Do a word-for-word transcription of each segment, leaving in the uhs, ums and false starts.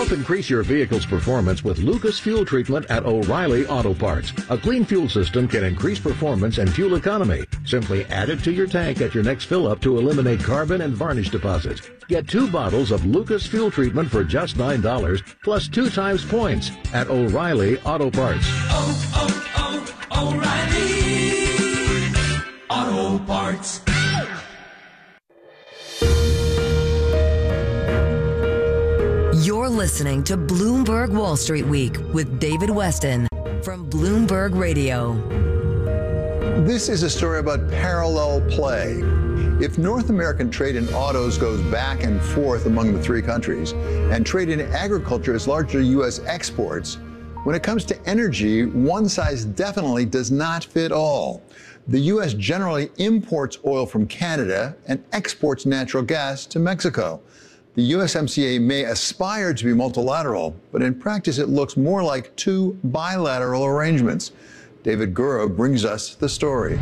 Help increase your vehicle's performance with Lucas Fuel Treatment at O'Reilly Auto Parts. A clean fuel system can increase performance and fuel economy. Simply add it to your tank at your next fill-up to eliminate carbon and varnish deposits. Get two bottles of Lucas Fuel Treatment for just nine dollars plus two times points at O'Reilly Auto Parts. Oh, oh, oh, O'Reilly Auto Parts. You're listening to Bloomberg Wall Street Week with David Weston from Bloomberg Radio. This is a story about parallel play. If North American trade in autos goes back and forth among the three countries, and trade in agriculture is largely U S exports, when it comes to energy, one size definitely does not fit all. The U S generally imports oil from Canada and exports natural gas to Mexico. The U S M C A may aspire to be multilateral, but in practice it looks more like two bilateral arrangements. David Gura brings us the story.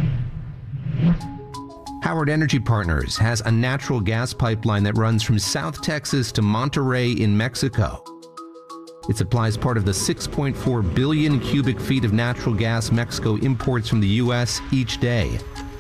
Howard Energy Partners has a natural gas pipeline that runs from South Texas to Monterrey in Mexico. It supplies part of the six point four billion cubic feet of natural gas Mexico imports from the U S each day.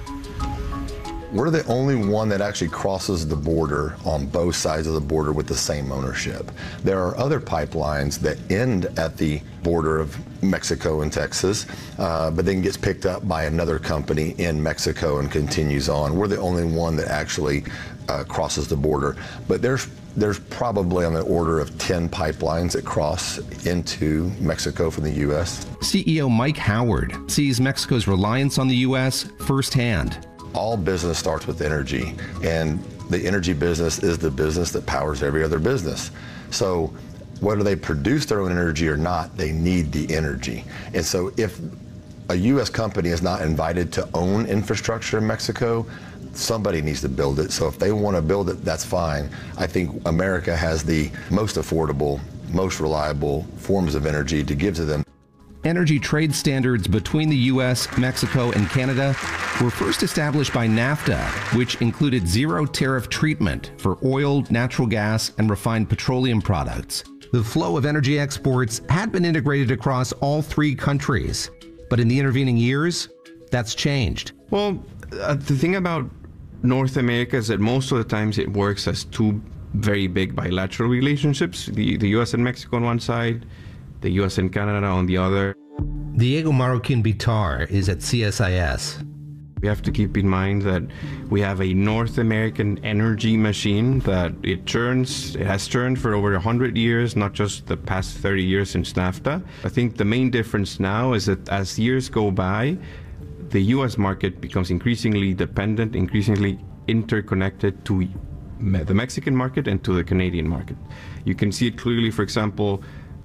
We're the only one that actually crosses the border on both sides of the border with the same ownership. There are other pipelines that end at the border of Mexico and Texas, uh, but then gets picked up by another company in Mexico and continues on. We're the only one that actually uh, crosses the border. But there's there's probably on the order of ten pipelines that cross into Mexico from the U S. C E O Mike Howard sees Mexico's reliance on the U S firsthand. All business starts with energy, and the energy business is the business that powers every other business. So whether they produce their own energy or not, they need the energy. And so if a U S company is not invited to own infrastructure in Mexico, somebody needs to build it. So if they want to build it, that's fine. I think America has the most affordable, most reliable forms of energy to give to them. Energy trade standards between the U S, Mexico, and Canada were first established by NAFTA, which included zero tariff treatment for oil, natural gas, and refined petroleum products. The flow of energy exports had been integrated across all three countries, but in the intervening years, that's changed. Well, uh, the thing about North America is that most of the times it works as two very big bilateral relationships, the, the U S and Mexico on one side, the U S and Canada on the other. Diego Marroquin Bitar is at C S I S. We have to keep in mind that we have a North American energy machine that it churns, it has churned for over one hundred years, not just the past thirty years since NAFTA. I think the main difference now is that as years go by, the U S market becomes increasingly dependent, increasingly interconnected to the Mexican market and to the Canadian market. You can see it clearly, for example,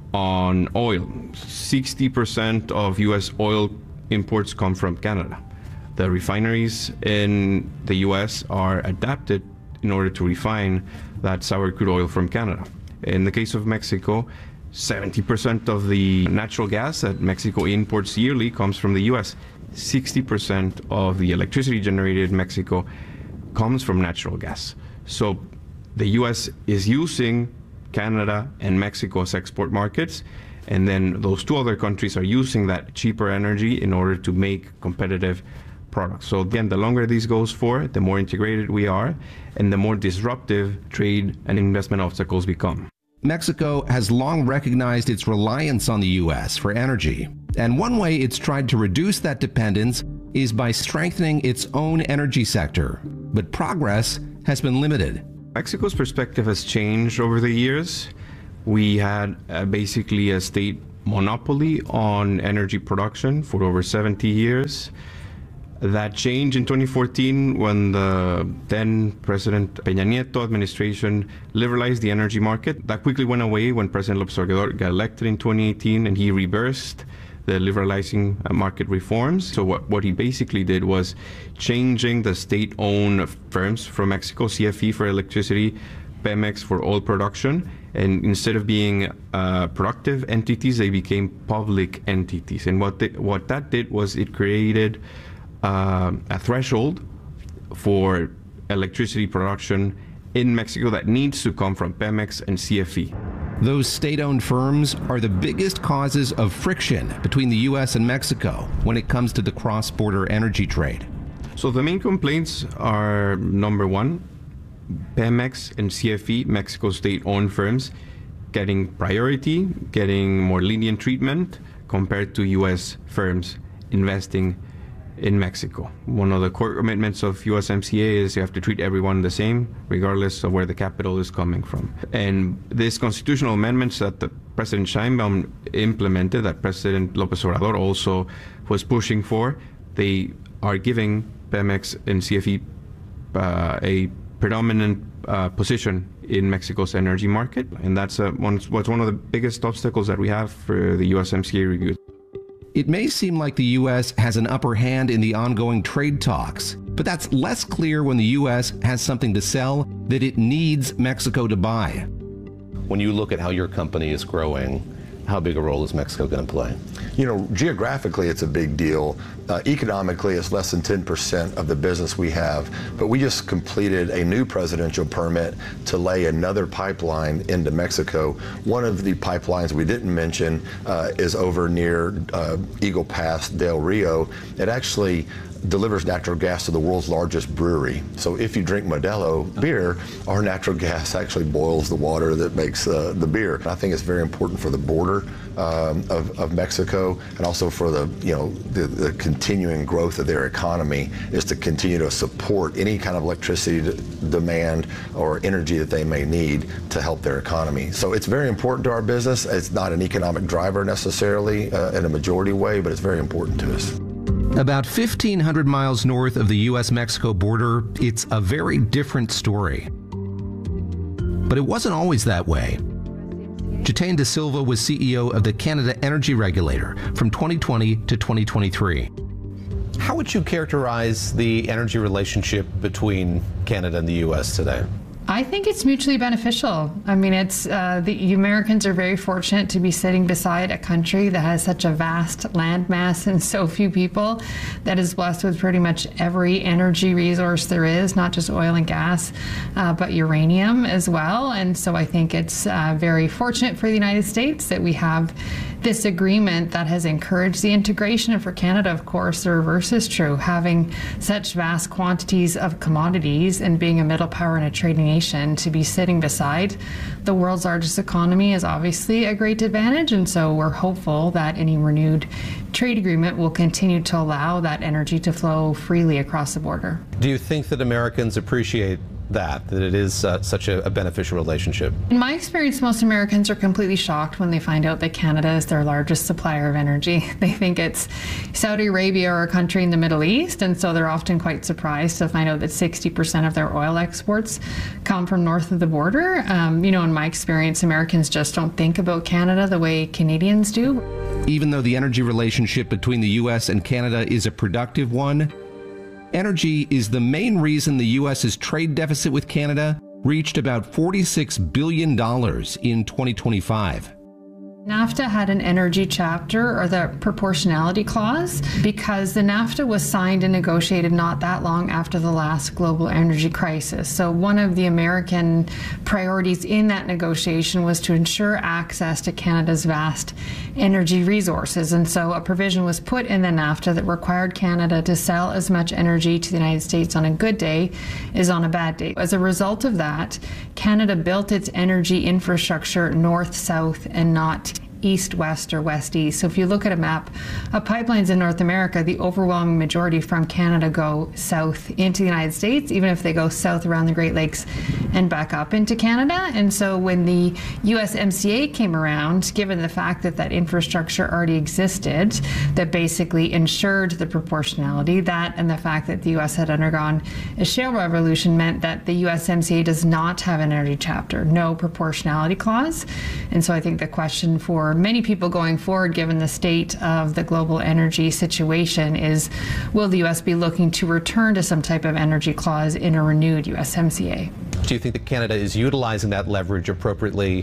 on oil. sixty percent of U S oil imports come from Canada. The refineries in the U S are adapted in order to refine that sour crude oil from Canada. In the case of Mexico, seventy percent of the natural gas that Mexico imports yearly comes from the U S. sixty percent of the electricity generated in Mexico comes from natural gas. So the U S is using Canada and Mexico as export markets, and then those two other countries are using that cheaper energy in order to make competitive products. So again, the longer this goes for, the more integrated we are, and the more disruptive trade and investment obstacles become. Mexico has long recognized its reliance on the U S for energy, and one way it's tried to reduce that dependence is by strengthening its own energy sector. But progress has been limited. Mexico's perspective has changed over the years. We had uh, basically a state monopoly on energy production for over seventy years. That changed in twenty fourteen when the then President Peña Nieto administration liberalized the energy market. That quickly went away when President López Obrador got elected in twenty eighteen, and he reversed the liberalizing market reforms. So what, what he basically did was changing the state-owned firms from Mexico, C F E for electricity, Pemex for oil production, and instead of being uh, productive entities, they became public entities. And what, they, what that did was it created uh, a threshold for electricity production in Mexico that needs to come from Pemex and C F E. Those state-owned firms are the biggest causes of friction between the U S and Mexico when it comes to the cross-border energy trade. So the main complaints are, number one, Pemex and C F E, Mexico state-owned firms, getting priority, getting more lenient treatment compared to U S firms investing in Mexico. One of the core commitments of U S M C A is you have to treat everyone the same, regardless of where the capital is coming from. And these constitutional amendments that the President Sheinbaum implemented, that President López Obrador also was pushing for, they are giving Pemex and C F E uh, a predominant uh, position in Mexico's energy market, and that's uh, one, what's one of the biggest obstacles that we have for the U S M C A review. It may seem like the U S has an upper hand in the ongoing trade talks, but that's less clear when the U S has something to sell that it needs Mexico to buy. When you look at how your company is growing, how big a role is Mexico going to play? You know, geographically, it's a big deal. Uh, economically, it's less than ten percent of the business we have. But we just completed a new presidential permit to lay another pipeline into Mexico. One of the pipelines we didn't mention uh, is over near uh, Eagle Pass, Del Rio. It actually delivers natural gas to the world's largest brewery. So if you drink Modelo beer, our natural gas actually boils the water that makes uh, the beer. And I think it's very important for the border um, of, of Mexico, and also for the, you know, the, the continuing growth of their economy, is to continue to support any kind of electricity demand or energy that they may need to help their economy. So it's very important to our business. It's not an economic driver necessarily uh, in a majority way, but it's very important to us. About fifteen hundred miles north of the U S Mexico border, it's a very different story. But it wasn't always that way. Jatane De Silva was C E O of the Canada Energy Regulator from twenty twenty to twenty twenty-three. How would you characterize the energy relationship between Canada and the U S today? I think it's mutually beneficial. I mean, it's uh, the Americans are very fortunate to be sitting beside a country that has such a vast landmass and so few people, that is blessed with pretty much every energy resource there is, not just oil and gas, uh, but uranium as well. And so I think it's uh, very fortunate for the United States that we have this agreement that has encouraged the integration. And for Canada, of course, the reverse is true. Having such vast quantities of commodities and being a middle power and a trading nation, to be sitting beside the world's largest economy is obviously a great advantage. And so we're hopeful that any renewed trade agreement will continue to allow that energy to flow freely across the border. Do you think that Americans appreciate that, that it is uh, such a, a beneficial relationship? In my experience, most Americans are completely shocked when they find out that Canada is their largest supplier of energy. They think it's Saudi Arabia or a country in the Middle East, and so they're often quite surprised to find out that sixty percent of their oil exports come from north of the border. Um, you know, in my experience, Americans just don't think about Canada the way Canadians do. Even though the energy relationship between the U S and Canada is a productive one, energy is the main reason the U S's trade deficit with Canada reached about forty-six billion dollars in twenty twenty-five. NAFTA had an energy chapter, or the proportionality clause, because the NAFTA was signed and negotiated not that long after the last global energy crisis. So one of the American priorities in that negotiation was to ensure access to Canada's vast energy resources. And so a provision was put in the NAFTA that required Canada to sell as much energy to the United States on a good day as on a bad day. As a result of that, Canada built its energy infrastructure north-south and not east-west or west-east. So if you look at a map of pipelines in North America, the overwhelming majority from Canada go south into the United States, even if they go south around the Great Lakes and back up into Canada. And so when the U S M C A came around, given the fact that that infrastructure already existed, that basically ensured the proportionality, that and the fact that the U S had undergone a shale revolution meant that the U S M C A does not have an energy chapter, no proportionality clause. And so I think the question for many people going forward, given the state of the global energy situation, is will the U S be looking to return to some type of energy clause in a renewed U S M C A? Do you think that Canada is utilizing that leverage appropriately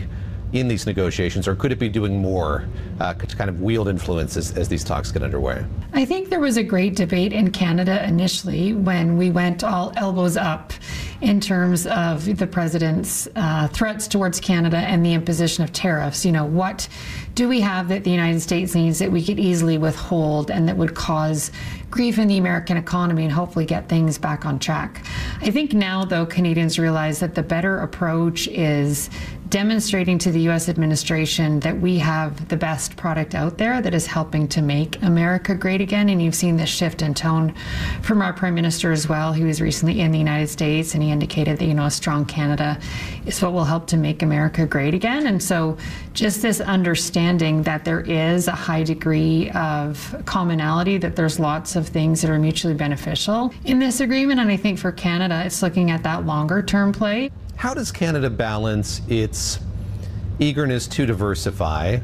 in these negotiations, or could it be doing more uh, to kind of wield influence as, as these talks get underway? I think there was a great debate in Canada initially when we went all elbows up in terms of the president's uh, threats towards Canada and the imposition of tariffs. You know, what do we have that the United States needs that we could easily withhold and that would cause grief in the American economy and hopefully get things back on track? I think now, though, Canadians realize that the better approach is demonstrating to the U S administration that we have the best product out there that is helping to make America great again. And you've seen this shift in tone from our Prime Minister as well. He was recently in the United States and he indicated that, you know, a strong Canada is what will help to make America great again. And so just this understanding that there is a high degree of commonality, that there's lots of things that are mutually beneficial in this agreement. And I think for Canada, it's looking at that longer term play. How does Canada balance its eagerness to diversify,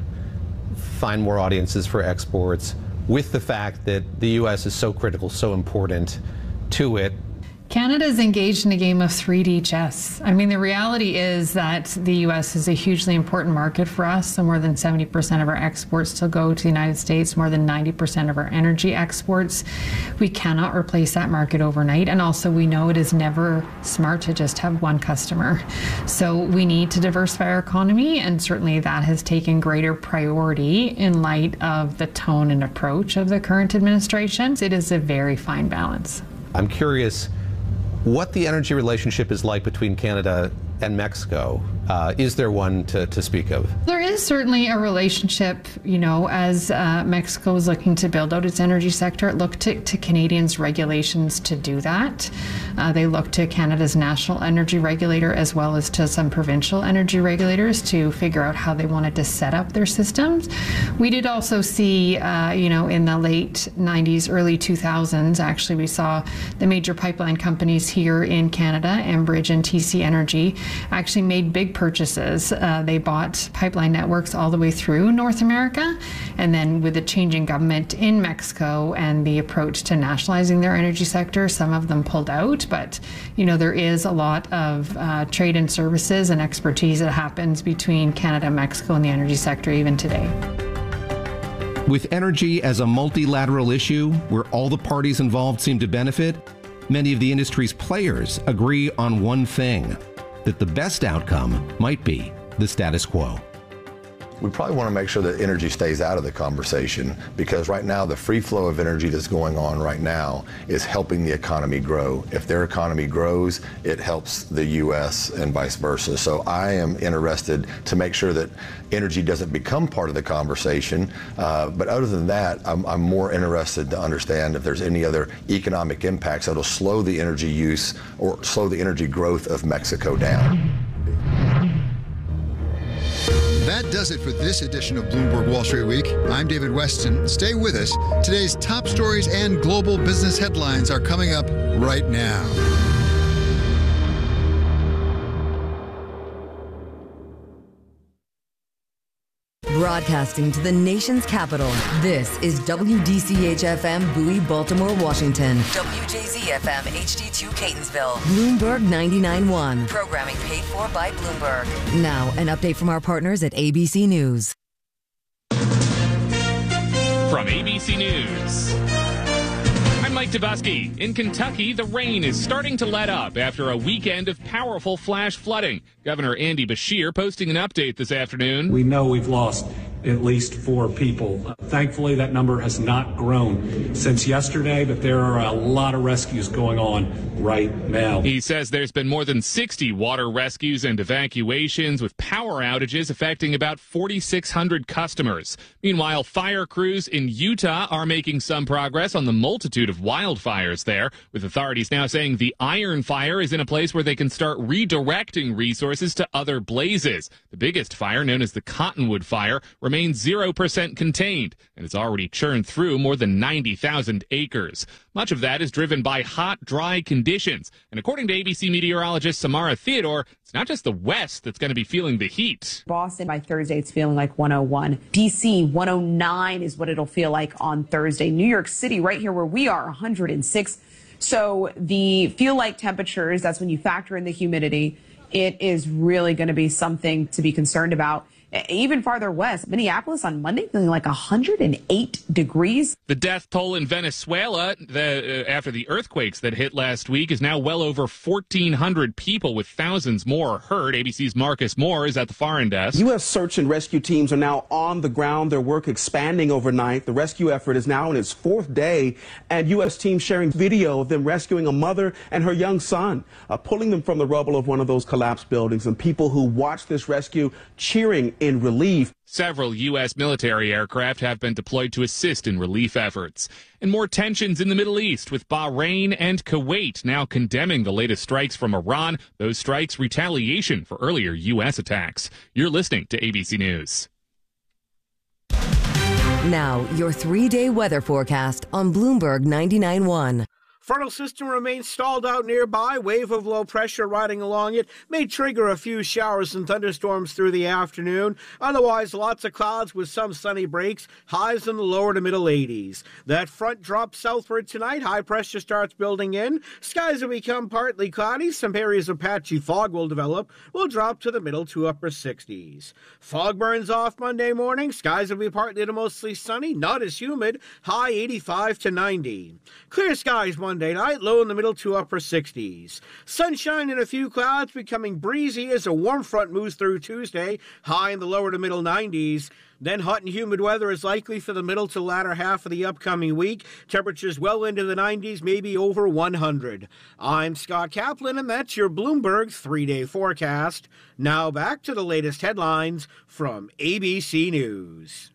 find more audiences for exports, with the fact that the U S is so critical, so important to it? Canada is engaged in a game of three D chess. I mean, the reality is that the U S is a hugely important market for us. So more than seventy percent of our exports still go to the United States, more than ninety percent of our energy exports. We cannot replace that market overnight. And also we know it is never smart to just have one customer. So we need to diversify our economy, and certainly that has taken greater priority in light of the tone and approach of the current administration. It is a very fine balance. I'm curious what the energy relationship is like between Canada and Mexico. Uh, is there one to, to speak of? There is certainly a relationship, you know, as uh, Mexico is looking to build out its energy sector. It looked to, to Canadians' regulations to do that. Uh, they looked to Canada's national energy regulator as well as to some provincial energy regulators to figure out how they wanted to set up their systems. We did also see, uh, you know, in the late nineties, early two thousands, actually we saw the major pipeline companies here in Canada, Enbridge and T C Energy, actually made big purchases. Uh, they bought pipeline networks all the way through North America, and then with the changing government in Mexico and the approach to nationalizing their energy sector, some of them pulled out. But you know, there is a lot of uh, trade and services and expertise that happens between Canada and Mexico in the energy sector even today. With energy as a multilateral issue where all the parties involved seem to benefit, many of the industry's players agree on one thing: that the best outcome might be the status quo. We probably want to make sure that energy stays out of the conversation, because right now the free flow of energy that's going on right now is helping the economy grow. If their economy grows, it helps the U S and vice versa. So I am interested to make sure that energy doesn't become part of the conversation. Uh, but other than that, I'm, I'm more interested to understand if there's any other economic impacts that'll slow the energy use or slow the energy growth of Mexico down. That does it for this edition of Bloomberg Wall Street Week. I'm David Weston. Stay with us. Today's top stories and global business headlines are coming up right now. Broadcasting to the nation's capital, this is W D C H F M Bowie, Baltimore, Washington. W J Z F M H D two Catonsville. Bloomberg ninety-nine point one. Programming paid for by Bloomberg. Now, an update from our partners at A B C News. From A B C News, I'm Mike Dubusky. In Kentucky, the rain is starting to let up after a weekend of powerful flash flooding. Governor Andy Beshear posting an update this afternoon. We know we've lost at least four people. Uh, thankfully, that number has not grown since yesterday, but there are a lot of rescues going on right now. He says there's been more than sixty water rescues and evacuations, with power outages affecting about forty-six hundred customers. Meanwhile, fire crews in Utah are making some progress on the multitude of wildfires there, with authorities now saying the Iron Fire is in a place where they can start redirecting resources to other blazes. The biggest fire, known as the Cottonwood Fire, remains zero percent contained and has already churned through more than ninety thousand acres. Much of that is driven by hot, dry conditions. And according to A B C meteorologist Samara Theodore, it's not just the West that's going to be feeling the heat. Boston, by Thursday, it's feeling like one oh one. D C, one oh nine is what it'll feel like on Thursday. New York City, right here where we are, one hundred six. So the feel-like temperatures, that's when you factor in the humidity, It is really going to be something to be concerned about. Even farther west, Minneapolis on Monday feeling like one hundred eight degrees. The death toll in Venezuela the, uh, after the earthquakes that hit last week is now well over fourteen hundred people, with thousands more hurt. A B C's Marcus Moore is at the foreign desk. U S search and rescue teams are now on the ground, their work expanding overnight. The rescue effort is now in its fourth day, and U S teams sharing video of them rescuing a mother and her young son, uh, pulling them from the rubble of one of those collapsed buildings, and people who watched this rescue cheering in relief. Several U S military aircraft have been deployed to assist in relief efforts. And more tensions in the Middle East, with Bahrain and Kuwait now condemning the latest strikes from Iran. Those strikes retaliation for earlier U S attacks. You're listening to A B C News. Now, your three-day weather forecast on Bloomberg ninety-nine point one. Frontal system remains stalled out nearby. Wave of low pressure riding along it may trigger a few showers and thunderstorms through the afternoon. Otherwise, lots of clouds with some sunny breaks. Highs in the lower to middle eighties. That front drops southward tonight. High pressure starts building in. Skies will become partly cloudy. Some areas of patchy fog will develop. Will drop to the middle to upper sixties. Fog burns off Monday morning. Skies will be partly to mostly sunny. Not as humid. High eighty-five to ninety. Clear skies Monday. Monday night, low in the middle to upper sixties. Sunshine and a few clouds, becoming breezy as a warm front moves through Tuesday, high in the lower to middle nineties. Then hot and humid weather is likely for the middle to latter half of the upcoming week. Temperatures well into the nineties, maybe over one hundred. I'm Scott Kaplan, and that's your Bloomberg three-day forecast. Now back to the latest headlines from A B C News.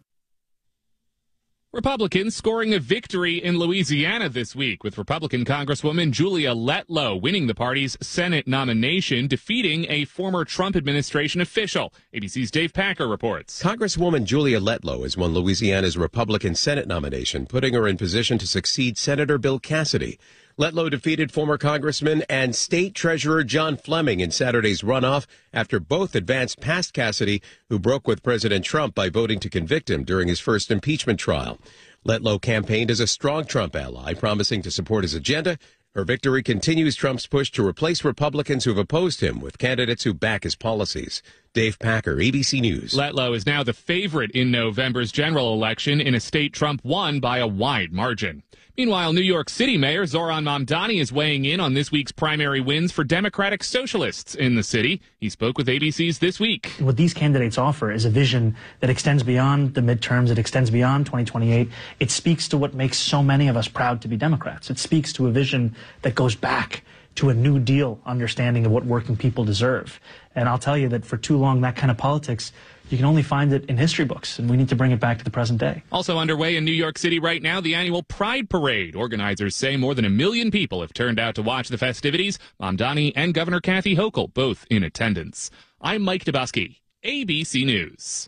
Republicans scoring a victory in Louisiana this week, with Republican Congresswoman Julia Letlow winning the party's Senate nomination, defeating a former Trump administration official. A B C's Dave Packer reports. Congresswoman Julia Letlow has won Louisiana's Republican Senate nomination, putting her in position to succeed Senator Bill Cassidy. Letlow defeated former Congressman and State Treasurer John Fleming in Saturday's runoff after both advanced past Cassidy, who broke with President Trump by voting to convict him during his first impeachment trial. Letlow campaigned as a strong Trump ally, promising to support his agenda. Her victory continues Trump's push to replace Republicans who've opposed him with candidates who back his policies. Dave Packer, A B C News. Letlow is now the favorite in November's general election in a state Trump won by a wide margin. Meanwhile, New York City Mayor Zohran Mamdani is weighing in on this week's primary wins for Democratic Socialists in the city. He spoke with A B C's This Week. What these candidates offer is a vision that extends beyond the midterms. It extends beyond twenty twenty-eight. It speaks to what makes so many of us proud to be Democrats. It speaks to a vision that goes back to a New Deal understanding of what working people deserve. And I'll tell you that for too long, that kind of politics, you can only find it in history books, and we need to bring it back to the present day. Also underway in New York City right now, the annual Pride Parade. Organizers say more than a million people have turned out to watch the festivities. Mamdani and Governor Kathy Hochul both in attendance. I'm Mike Dabowski, A B C News.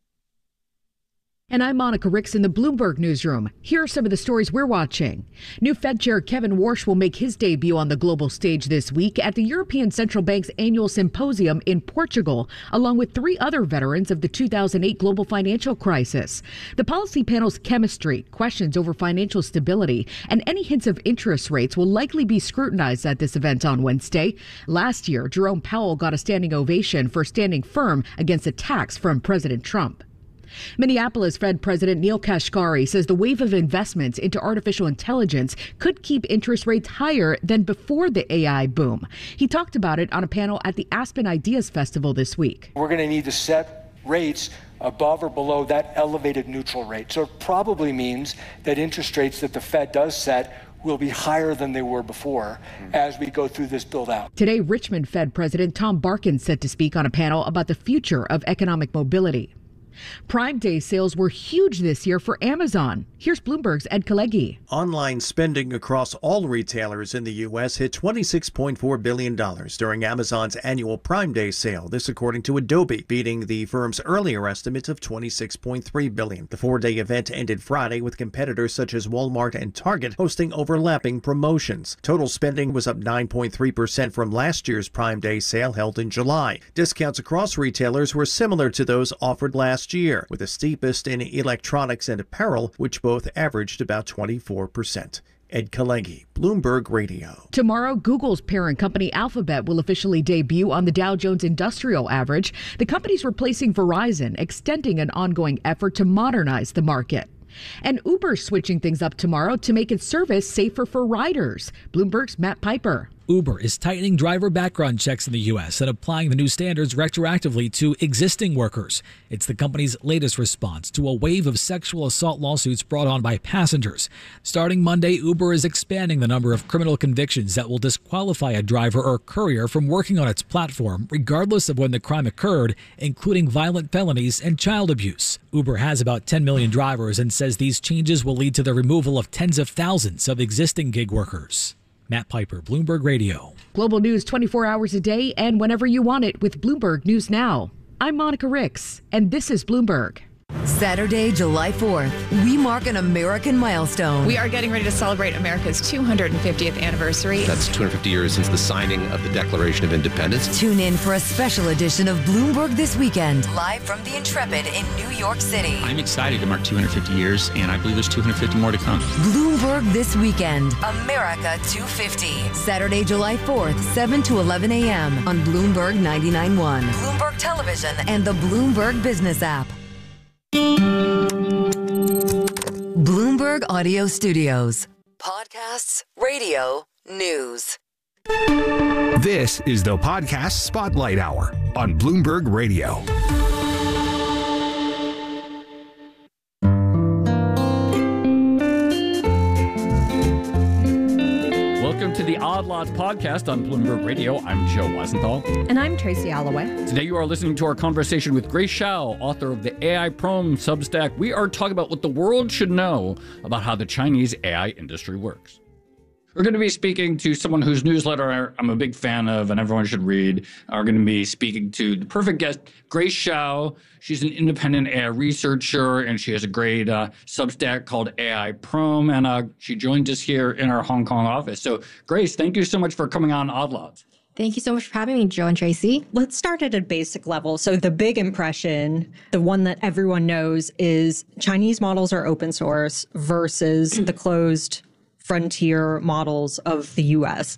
And I'm Monica Ricks in the Bloomberg Newsroom. Here are some of the stories we're watching. New Fed Chair Kevin Warsh will make his debut on the global stage this week at the European Central Bank's annual symposium in Portugal, along with three other veterans of the two thousand eight global financial crisis. The policy panel's chemistry, questions over financial stability, and any hints of interest rates will likely be scrutinized at this event on Wednesday. Last year, Jerome Powell got a standing ovation for standing firm against attacks from President Trump. Minneapolis Fed President Neil Kashkari says the wave of investments into artificial intelligence could keep interest rates higher than before the A I boom. He talked about it on a panel at the Aspen Ideas Festival this week. We're going to need to set rates above or below that elevated neutral rate. So it probably means that interest rates that the Fed does set will be higher than they were before as we go through this build out. Today, Richmond Fed President Tom Barkin set to speak on a panel about the future of economic mobility. Prime Day sales were huge this year for Amazon. Here's Bloomberg's Ed Kalegi. Online spending across all retailers in the U S hit twenty-six point four billion dollars during Amazon's annual Prime Day sale. This according to Adobe, beating the firm's earlier estimate of twenty-six point three billion dollars. The four-day event ended Friday with competitors such as Walmart and Target hosting overlapping promotions. Total spending was up nine point three percent from last year's Prime Day sale held in July. Discounts across retailers were similar to those offered last year, with the steepest in electronics and apparel, which both averaged about twenty-four percent. Ed Kalegi, Bloomberg Radio. Tomorrow, Google's parent company Alphabet will officially debut on the Dow Jones Industrial Average. The company's replacing Verizon, extending an ongoing effort to modernize the market. And Uber's switching things up tomorrow to make its service safer for riders. Bloomberg's Matt Piper. Uber is tightening driver background checks in the U S and applying the new standards retroactively to existing workers. It's the company's latest response to a wave of sexual assault lawsuits brought on by passengers. Starting Monday, Uber is expanding the number of criminal convictions that will disqualify a driver or courier from working on its platform, regardless of when the crime occurred, including violent felonies and child abuse. Uber has about ten million drivers and says these changes will lead to the removal of tens of thousands of existing gig workers. Matt Piper, Bloomberg Radio. Global news twenty-four hours a day and whenever you want it with Bloomberg News Now. I'm Monica Ricks, and this is Bloomberg. Saturday, July fourth, we mark an American milestone. We are getting ready to celebrate America's two hundred fiftieth anniversary. That's two hundred fifty years since the signing of the Declaration of Independence. Tune in for a special edition of Bloomberg This Weekend, live from the Intrepid in New York City. I'm excited to mark two hundred fifty years, and I believe there's two hundred fifty more to come. Bloomberg This Weekend, America two fifty. Saturday, July fourth, seven to eleven a.m. on Bloomberg ninety-nine point one, Bloomberg Television, and the Bloomberg Business app. Bloomberg Audio Studios. Podcasts, radio, news. This is the Podcast Spotlight Hour on Bloomberg Radio. Welcome to the Odd Lots podcast on Bloomberg Radio. I'm Joe Weisenthal. And I'm Tracy Alloway. Today you are listening to our conversation with Grace Zhao, author of the A I Prom Substack. We are talking about what the world should know about how the Chinese A I industry works. We're going to be speaking to someone whose newsletter I'm a big fan of and everyone should read. We're going to be speaking to the perfect guest, Grace Zhao. She's an independent A I researcher, and she has a great uh, Substack called A I Prom, and uh, she joins us here in our Hong Kong office. So, Grace, thank you so much for coming on Odd Lots. Thank you so much for having me, Joe and Tracy. Let's start at a basic level. So the big impression, the one that everyone knows, is Chinese models are open source versus the closed frontier models of the U S.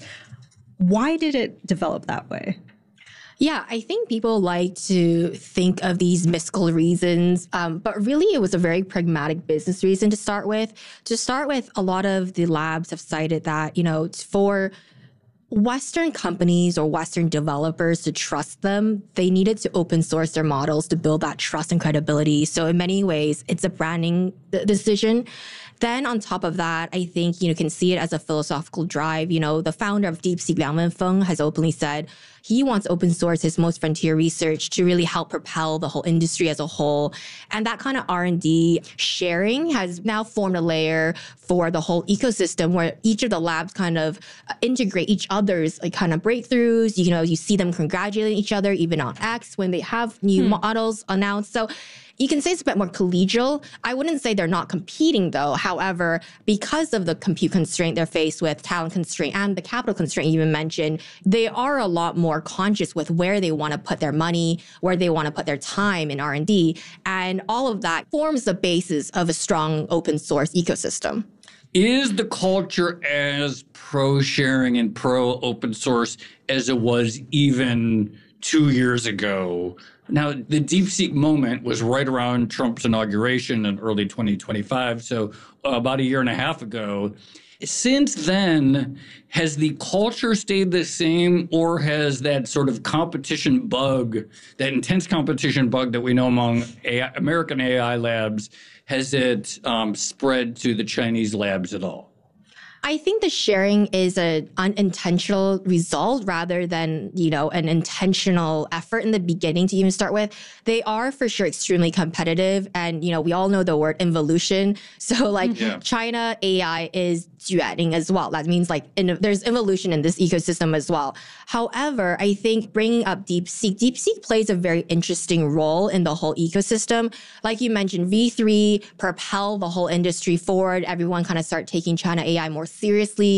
Why did it develop that way? Yeah, I think people like to think of these mystical reasons, um, but really it was a very pragmatic business reason to start with. To start with, a lot of the labs have cited that, you know, for Western companies or Western developers to trust them, they needed to open source their models to build that trust and credibility. So in many ways, it's a branding decision. Then on top of that, I think, you know, can see it as a philosophical drive. You know, the founder of DeepSeek, Liang Wenfeng, has openly said he wants open source his most frontier research to really help propel the whole industry as a whole. And that kind of R and D sharing has now formed a layer for the whole ecosystem where each of the labs kind of integrate each other's like kind of breakthroughs. You know, you see them congratulating each other even on X when they have new hmm. models announced. So you can say it's a bit more collegial. I wouldn't say they're not competing, though. However, because of the compute constraint they're faced with, talent constraint, and the capital constraint you even mentioned, they are a lot more conscious with where they want to put their money, where they want to put their time in R and D. And all of that forms the basis of a strong open source ecosystem. Is the culture as pro-sharing and pro-open source as it was even two years ago? Now, the DeepSeek moment was right around Trump's inauguration in early twenty twenty-five, so uh, about a year and a half ago. Since then, has the culture stayed the same, or has that sort of competition bug, that intense competition bug that we know among A I, American A I labs, has it um, spread to the Chinese labs at all? I think the sharing is an unintentional result rather than, you know, an intentional effort in the beginning to even start with. They are for sure extremely competitive. And, you know, we all know the word involution. So like yeah. China A I is duetting as well. That means like in, there's evolution in this ecosystem as well. However, I think bringing up DeepSeek, DeepSeek plays a very interesting role in the whole ecosystem. Like you mentioned, V three propelled the whole industry forward. Everyone kind of start taking China A I more seriously.